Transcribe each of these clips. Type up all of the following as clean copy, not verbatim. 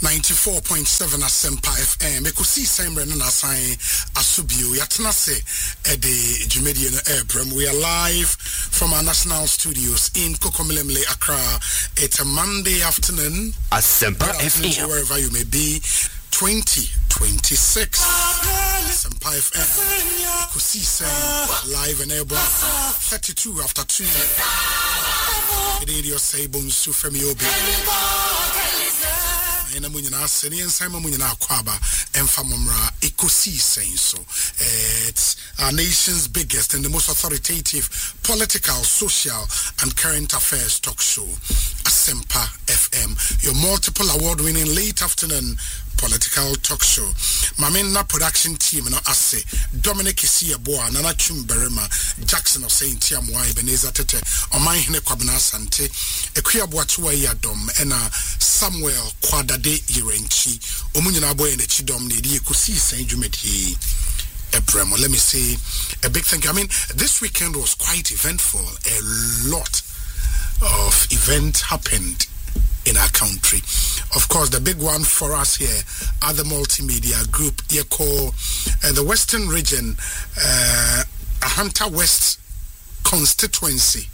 94.7 Asempa FM. Ekusi Sembre na sign Asubio. Yatna se the Jumedian Airbrem. We are live from our national studios in Kokomilemle, Accra. It's a Monday afternoon. Asempa FM. Wherever you may be. 2026. Asempa FM. Ekusi Sembre live and airborne. 32 after 2. Radio Sabon Sufemi Obi. Ena munyina seni ensama munyina akwaba emfamomra ikosi saying so. It's our nation's biggest and the most authoritative political, social and current affairs talk show, Asempa FM, your multiple award-winning late afternoon political talk show. Mamena production team no ase Dominic Isiaboa, Nana Chumberema, Jackson of Saint Tiamwai, Beneza Tete, Omanhene Kwabena Sante, Ekuyaboa Tuwayadom, Ena Samuel Kwadade Yirenchi, Omunyina Boy and Chidom Nedi Kusi Saint Jumeti Ebremo. Let me say a big thank you. I mean, this weekend was quite eventful. A lot of events happened in our country. Of course, the big one for us here are the multimedia group, the Western region, Ahanta West constituency,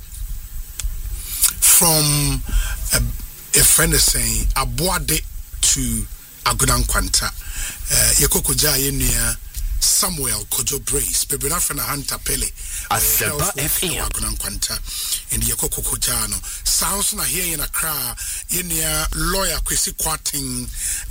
from a friend is saying, Abuade to Agudankwanta. Yekokuja Yenia Samuel Kojo Brace, Pebina Fena Hunter Pele, Asempa FM. Agudankwanta, in the Yekokujano. Sounds na here in Accra, Yenia lawyer Kwesi Kwating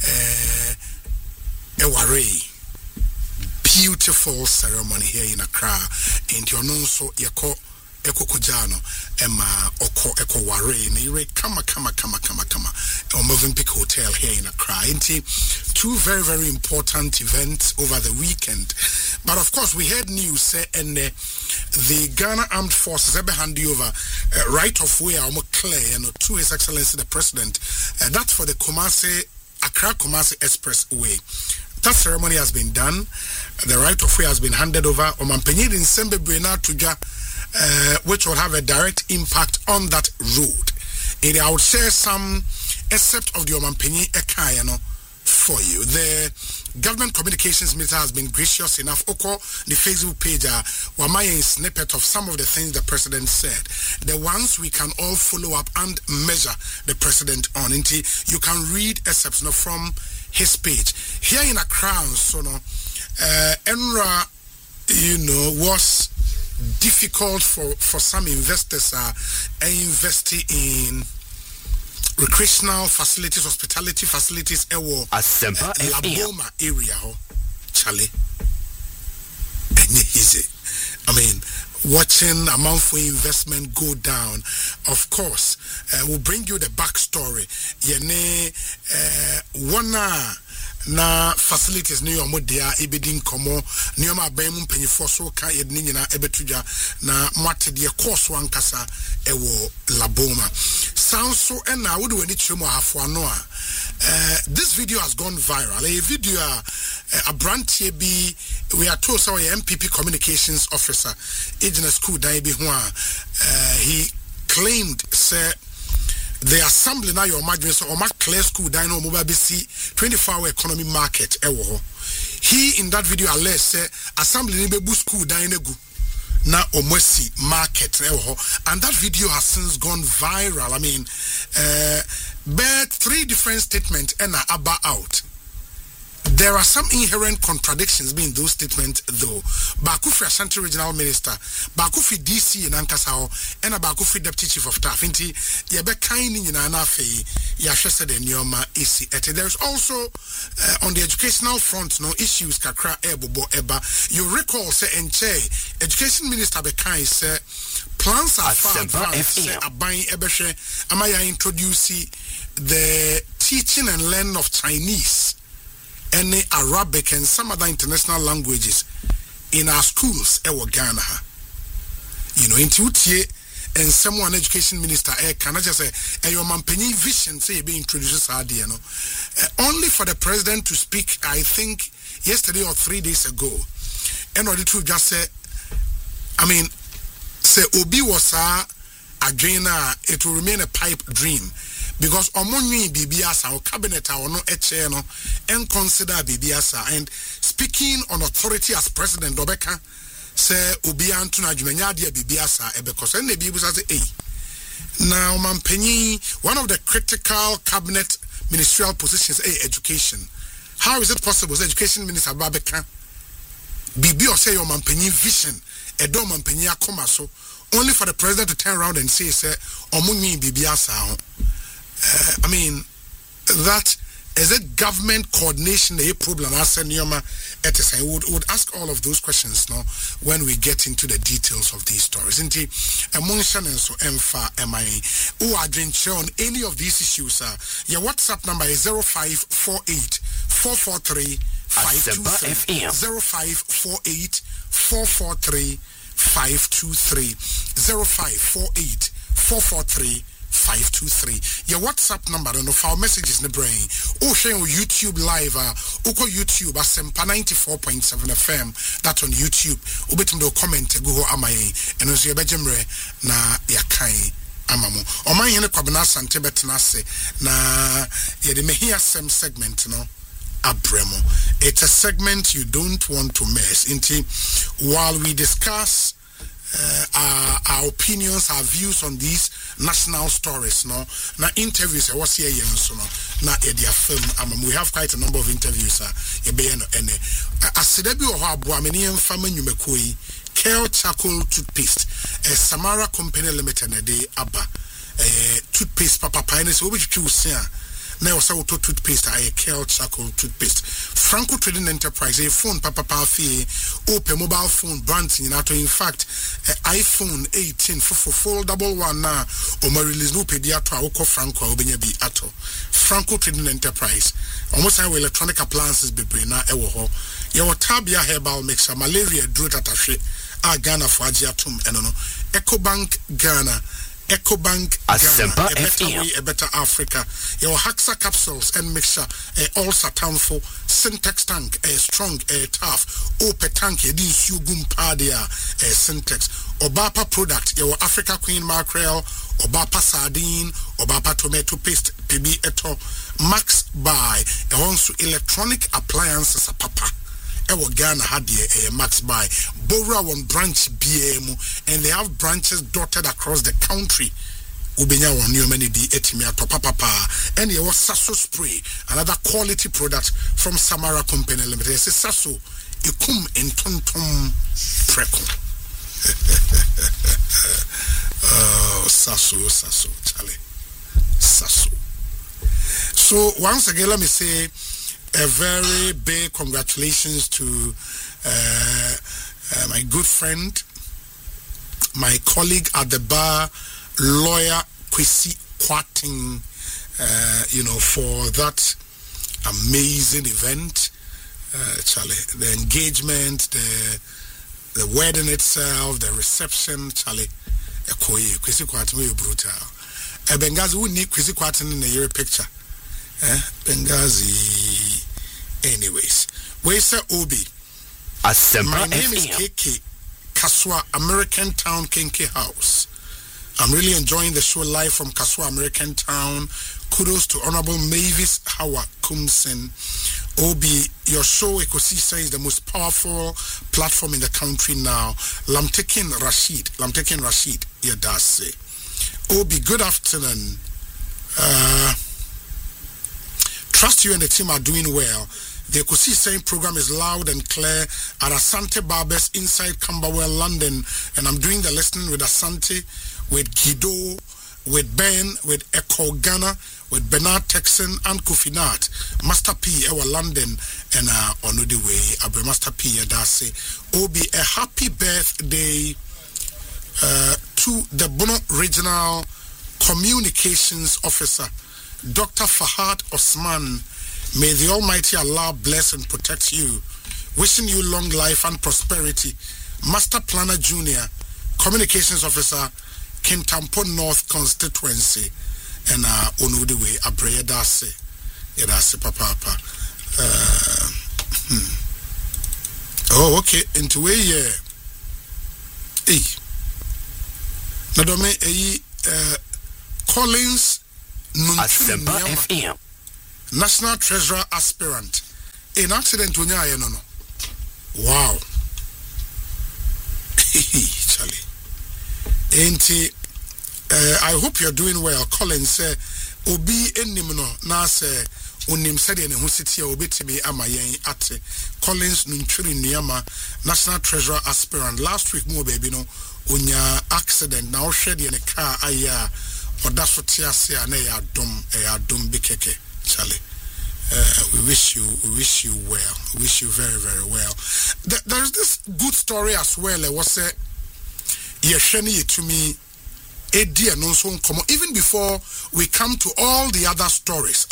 Eware. Beautiful ceremony here in Accra, and you know so Yako Ekokujano, Emma Oko Eko Ware, Nire Kama Movenpick Hotel here in Accra. Two very, very important events over the weekend. But of course, we heard news and the Ghana Armed Forces have handed over right of way clear to His Excellency the President. That's for the Accra Kumasi Expressway. That ceremony has been done. The right of way has been handed over. Omampenyi in Sembe Brena Tuja, which will have a direct impact on that road. And I would share some except of the Omampenyi Ekayano for you. The government communications minister has been gracious enough. Oko the Facebook page wamaya a snippet of some of the things the president said. The ones we can all follow up and measure the president on. You can read excerpts from his page. Here in Accra, so Enra, was difficult for some investors investing in recreational facilities, hospitality facilities, Asempa Laboma area, Charlie. Easy. I mean, watching amount for investment go down, of course, will bring you the backstory. Yene, na facilities new modia ebedin komo nioma abam mpanyifo so ka yedni nyina ebetuja na mwate de course wankasa ewo Laboma sound so na wo de wani chemo hafo ano a this video has gone viral. A video a brand bi we are told so MPP communications officer agent school dan bi ho a he claimed say the assembly now your imagine so or clear school dino mobile BC 24-hour economy market he in that video alleged say assembly ni bebu school dino na omwesi market and that video has since gone viral. I mean but 3 different statements and about out. There are some inherent contradictions in those statements, though. Bakufi Ashanti Regional Minister, Bakufi DC in Ankasao, and a Bakufi Deputy Chief of Staff. Inti, Yabe Kaini in Anafe, Yashesa de Nyoma isi. There is also on the educational front, no issues kakra ebobo eba. You recall, say, Enche, Education Minister Bekai say, plans are far advanced, say, Abayin Ebeshe, Amaya introduce the teaching and learning of Chinese, any Arabic and some other international languages in our schools Ghana. In Tutie and someone education minister can I just say your mampenny vision say be introduces only for the president to speak, I think yesterday or 3 days ago. And or the truth just say I mean say Obi was a dream, it will remain a pipe dream. because omonwi bibiasa or cabinet or no eche no and consider bibiasa. And speaking on authority as president Dobeka say obi antu na dwumanya de bibiasa because and the bibiasa say now mampenyi one of the critical cabinet ministerial positions education. How is it possible that education minister Babeka bibi or say your mampenyi vision a do mampenyi akoma so only for the president to turn around and say omunyi bibiasa? I mean, that is a government coordination a problem. I said, would ask all of those questions now when we get into the details of these stories. Indeed, among channels so who are on any of these issues, your WhatsApp number is 0548 443 523 0548 443 523 0548 443 523. Your WhatsApp number and of our messages in the brain. Share on YouTube live. Oko YouTube Asempa 94.7 FM. That's on YouTube. Ubetum do comment go amaye. And also your bejemre na yakai amamu. Oma yene kwabena sante betenase na yede mehia sem segment no abremo. It's a segment you don't want to miss. Inti while we discuss our opinions, our views on these national stories, no, na interviews. I was here, so no, na edia film. We have quite a number of interviews. Asidebi oha buameni enfama nyumekoi. Kale Charcoal Toothpaste, Samara Company Limited, de Abba, toothpaste papa pioneers. What would you say? Now, so toothpaste, I Kale Charcoal Toothpaste. Franco Trading Enterprise, a phone, papa fee, open mobile phone brands in auto. In fact, iPhone 18 for foldable one now, or my release no pediatra, Oko Franco, Obenyabi Ato. Franco Trading Enterprise, almost how electronic appliances be brain now, Ewoho. Your Tabia herbal mixer, malaria, druid attache, Ghana for Agiatum, and no, EcoBank Ghana. EcoBank Ghana, a better way, a better Africa. Your Haxa capsules and mixture, all satanful, Syntex tank, a strong, a tough, Ope tank, a Sugum Padia, a Syntex, Obapa product, your Africa Queen Mackerel, Obapa sardine, Obapa tomato paste, PB Eto, Max Buy, a also electronic appliances, a papa. Ewa Ghana had a Max Buy. Bora one branch BM, and they have branches dotted across the country. Ubenya one new many di etimia to papa, and there was Sasso spray, another quality product from Samara Company Limited. It's Sasso, ikum en tonton preko. Oh, Sasso, Charlie, Sasso. So once again, let me say a very big congratulations to my good friend, my colleague at the bar, lawyer Kwesi Kwarteng, for that amazing event. Charlie, the engagement, the wedding itself, the reception, Charlie, Kwesi Kwarteng, we brutal. Benghazi, we need Kwesi Kwarteng in a year picture. Benghazi. Anyways, where's Obi? My name is KK Kaswa, American Town Kenke House. I'm really enjoying the show live from Kaswa, American Town. Kudos to Honorable Mavis Hawa Kumsen. Obi, your show Ekosisa is the most powerful platform in the country now. Lamtekin Rashid, Yadase. Obi, good afternoon. Trust you and the team are doing well. The Ekosisa program is loud and clear at Asante Barbers inside Camberwell, London. And I'm doing the listening with Asante, with Guido, with Ben, with Echo Ghana, with Bernard Texan and Kufinat. Master P, our London, and on the way, Abre Master P, Yadase. Obi, a happy birthday to the Bono Regional Communications Officer, Dr. Fahad Osman. May the Almighty Allah bless and protect you. Wishing you long life and prosperity. Master Planner Junior, Communications Officer, Kintampo North Constituency, and Onudiwe Abreya Dase. Yadase Papa. Oh, okay. Into a year. Nadome Collins Asempa FM. National Treasurer aspirant. In accident when you no. Wow. Charlie. I hope you're doing well. Collins say obi enim no na say onim said ne ho siti obi timi ama yen ate. Collins Nuntwiri Nuyama, National Treasurer aspirant. Last week mo baby no onya accident na o hwe de ne car aya oda so tiase a na ya dom bikeke. Charlie. We wish you well. We wish you very, very well. There's this good story as well. It was yesheni to me even before we come to all the other stories.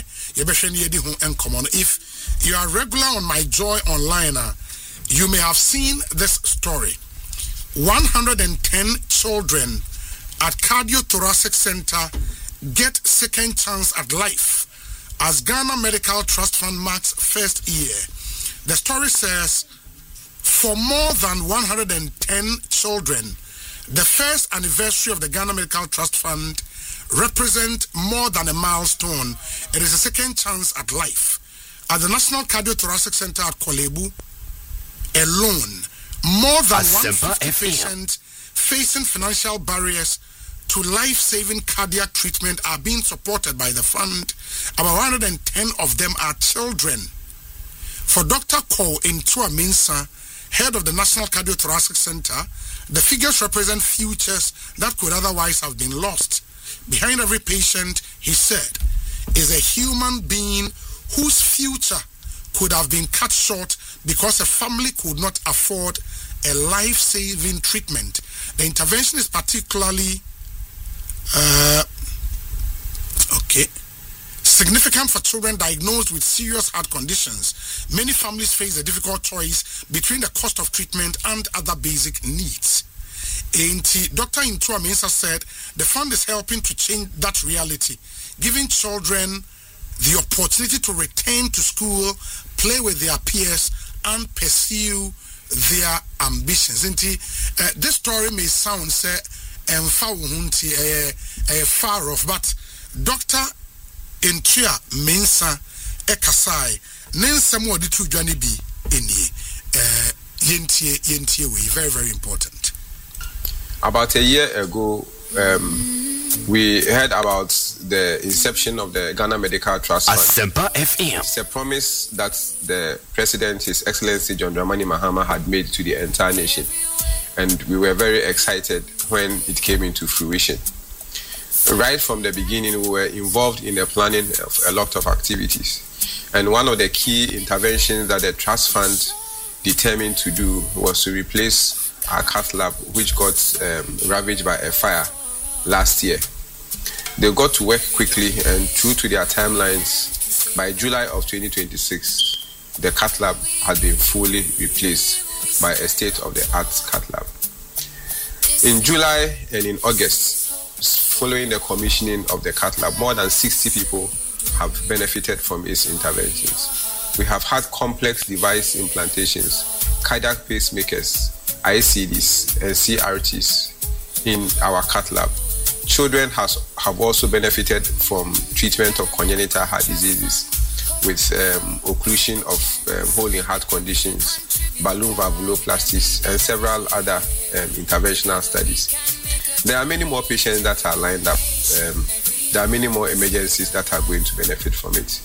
If you are regular on My Joy Online, you may have seen this story. 110 children at Cardiothoracic Center get second chance at life as Ghana Medical Trust Fund marks first year. The story says, for more than 110 children, the first anniversary of the Ghana Medical Trust Fund represents more than a milestone. It is a second chance at life. At the National Cardiothoracic Center at Kolebu alone, more than 150 patients facing financial barriers to life-saving cardiac treatment are being supported by the fund. About 110 of them are children. For Dr. Ko Intua Minsa, head of the National Cardiothoracic Center, the figures represent futures that could otherwise have been lost. Behind every patient, he said, is a human being whose future could have been cut short because a family could not afford a life-saving treatment. The intervention is particularly significant for children diagnosed with serious heart conditions. Many families face a difficult choice between the cost of treatment and other basic needs. Dr. Intua Mensah said the fund is helping to change that reality, giving children the opportunity to return to school, play with their peers, and pursue their ambitions. This story may sound far off, but Dr. Intua Mensah Ekasai Nensam wadi tu jwani bi eni yentie we very, very important. About a year ago, we heard about the inception of the Ghana Medical Trust Fund. Asempa FM. It's a promise that the President, His Excellency John Dramani Mahama, had made to the entire nation. And we were very excited when it came into fruition. Right from the beginning, we were involved in the planning of a lot of activities. And one of the key interventions that the Trust Fund determined to do was to replace our cath lab, which got ravaged by a fire last year. They got to work quickly, and true to their timelines, by July of 2026, the cath lab had been fully replaced by a state-of-the-art cath lab. In July and in August, following the commissioning of the cath lab, more than 60 people have benefited from its interventions. We have had complex device implantations, cardiac pacemakers, ICDs, and CRTs in our cath lab. Children have also benefited from treatment of congenital heart diseases with occlusion of hole in heart conditions, balloon valvuloplasties, and several other interventional studies. There are many more patients that are lined up. There are many more emergencies that are going to benefit from it.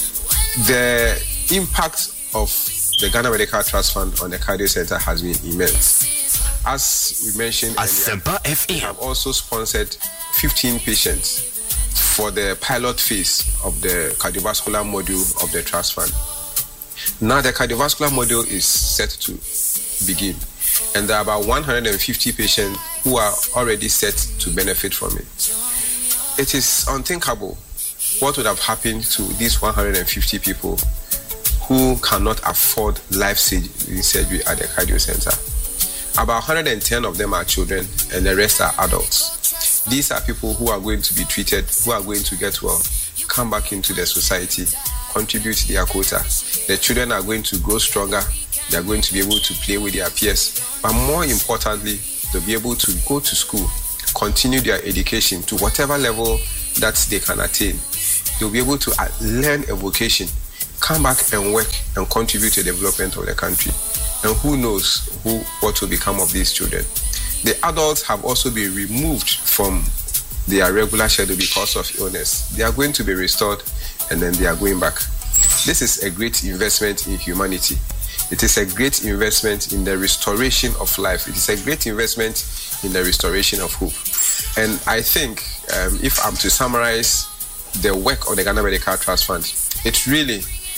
The impact of the Ghana Medical Trust Fund on the Cardio Center has been immense. As we mentioned earlier, we have also sponsored 15 patients for the pilot phase of the cardiovascular module of the Trust Fund. Now the cardiovascular module is set to begin, and there are about 150 patients who are already set to benefit from it. It is unthinkable what would have happened to these 150 people who cannot afford life-saving surgery at the cardio center. About 110 of them are children, and the rest are adults. These are people who are going to be treated, who are going to get well, come back into the society, contribute their quota. The children are going to grow stronger. They are going to be able to play with their peers. But more importantly, they'll be able to go to school, continue their education to whatever level that they can attain. They'll be able to learn a vocation, come back and work and contribute to the development of the country. And who knows what will become of these children. The adults have also been removed from their regular schedule because of illness. They are going to be restored and then they are going back. This is a great investment in humanity. It is a great investment in the restoration of life. It is a great investment in the restoration of hope. And I think if I'm to summarize the work of the Ghana Medical Trust Fund, it really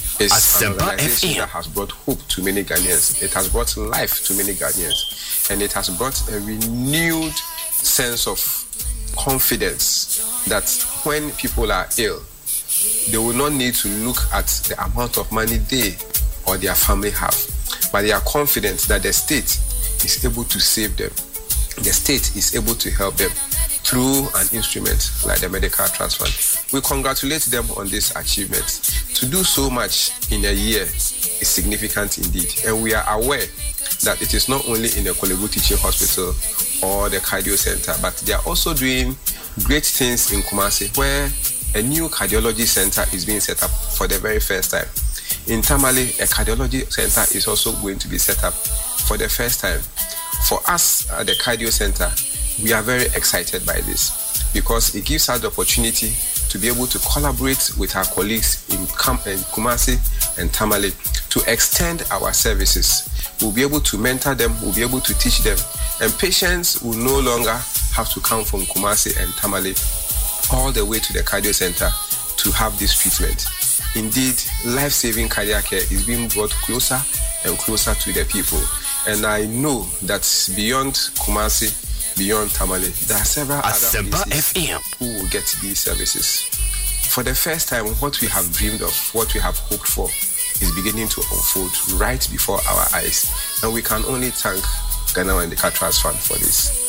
is an organization that has brought hope to many Ghanaians. It has brought life to many Ghanaians. And it has brought a renewed sense of confidence that when people are ill, they will not need to look at the amount of money they or their family have, but they are confident that the state is able to save them. The state is able to help them through an instrument like the Medical Trust Fund. We congratulate them on this achievement. To do so much in a year is significant indeed, and we are aware that it is not only in the Korle Bu Teaching Hospital or the Cardio Center, but they are also doing great things in Kumasi, where a new cardiology center is being set up for the very first time. In Tamale, a cardiology center is also going to be set up for the first time. For us at the Cardio Center, we are very excited by this because it gives us the opportunity to be able to collaborate with our colleagues in Kumasi and Tamale to extend our services. We'll be able to mentor them, we'll be able to teach them, and patients will no longer have to come from Kumasi and Tamale all the way to the Cardio Center to have this treatment. Indeed, life-saving cardiac care is being brought closer and closer to the people. And I know that beyond Kumasi, beyond Tamale, there are several other places who will get these services. For the first time, what we have dreamed of, what we have hoped for, is beginning to unfold right before our eyes. And we can only thank Ghana Medical Trust Fund for this.